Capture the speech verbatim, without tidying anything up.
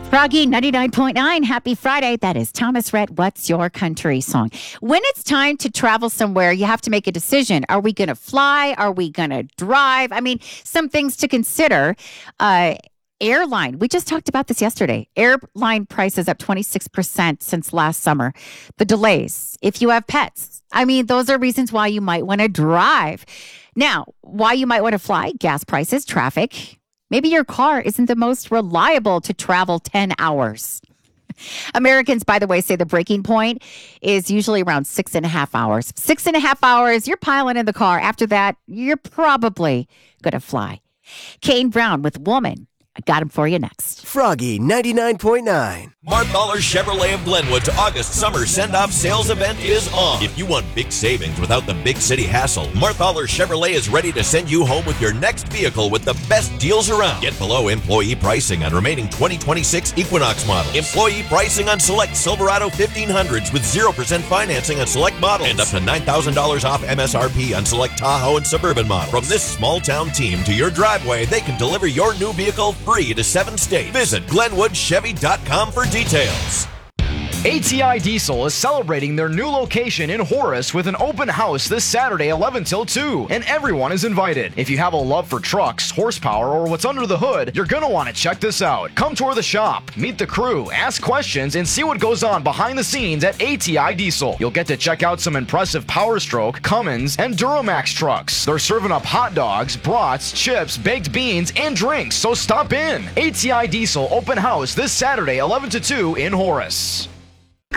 Froggy ninety-nine point nine, happy Friday. That is Thomas Rhett, What's Your Country song. When it's time to travel somewhere, you have to make a decision. Are we going to fly? Are we going to drive? I mean, some things to consider. Uh, airline, we just talked about this yesterday. Airline prices up twenty-six percent since last summer. The delays, if you have pets. I mean, those are reasons why you might want to drive. Now, why you might want to fly, gas prices, traffic. Maybe your car isn't the most reliable to travel ten hours. Americans, by the way, say the breaking point is usually around six and a half hours. Six and a half hours, you're piling in the car. After that, you're probably going to fly. Kane Brown with Woman. I got him for you next. Froggy ninety-nine point nine. Marthaler Chevrolet of Glenwood's August summer send-off sales event is on. If you want big savings without the big city hassle, Marthaler Chevrolet is ready to send you home with your next vehicle with the best deals around. Get below employee pricing on remaining twenty twenty-six Equinox models. Employee pricing on select Silverado fifteen hundreds with zero percent financing on select models. And up to nine thousand dollars off M S R P on select Tahoe and Suburban models. From this small-town team to your driveway, they can deliver your new vehicle free to seven states. Visit Glenwood Chevy dot com for details. A T I Diesel is celebrating their new location in Horace with an open house this Saturday eleven till two, and everyone is invited. If you have a love for trucks, horsepower, or what's under the hood, you're going to want to check this out. Come tour the shop, meet the crew, ask questions, and see what goes on behind the scenes at A T I Diesel. You'll get to check out some impressive Power Stroke, Cummins, and Duramax trucks. They're serving up hot dogs, brats, chips, baked beans, and drinks, so stop in. A T I Diesel open house this Saturday eleven to two in Horace.